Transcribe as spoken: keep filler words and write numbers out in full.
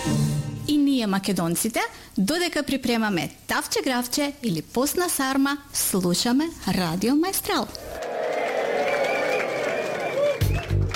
И ние македонците, додека припремаме тавче гравче или постна сарма, слушаме Радио Маестрал.